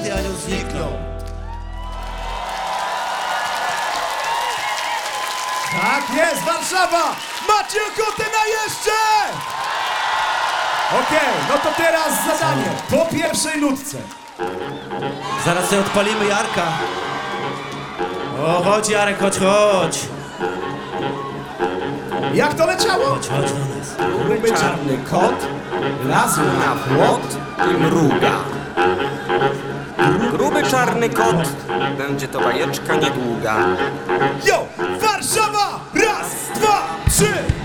czarny anioł zniknął. Tak jest, Warszawa! Macie ochotę na jeszcze? Okej, no to teraz zadanie. Po pierwszej nutce. Zaraz sobie odpalimy Jarka. O, chodź Jarek, chodź. Jak to leciało? Chodź do nas. Gruby czarny kot lazł na płot i mruga. Gruby czarny kot, będzie to bajeczka niedługa. Jo! Warszawa! Raz, dwa, trzy!